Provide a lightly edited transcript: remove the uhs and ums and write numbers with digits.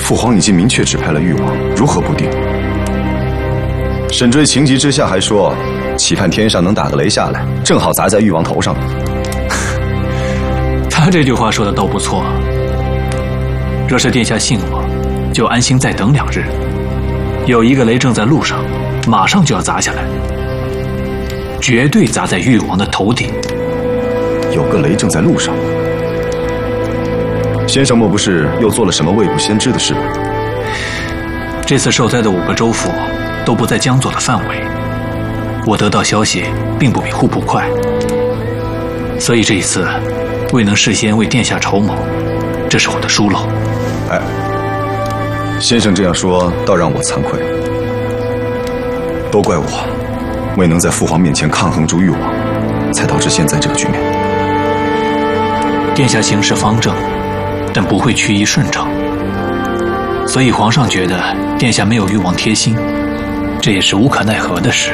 父皇已经明确指派了誉王，如何不定？沈追情急之下还说，期盼天上能打个雷下来，正好砸在誉王头上。 他这句话说的倒不错。若是殿下信我，就安心再等2日。有一个雷正在路上，马上就要砸下来，绝对砸在誉王的头顶。 有个雷正在路上。先生莫不是又做了什么未卜先知的事吧？ 这次受灾的5个州府都不在江左的范围，我得到消息并不比户部快，所以这一次未能事先为殿下筹谋，这是我的疏漏。 哎，先生这样说倒让我惭愧，都怪我未能在父皇面前抗衡住誉王，才导致现在这个局面。 殿下行事方正，但不会趋于顺承，所以皇上觉得殿下没有誉王贴心，这也是无可奈何的事。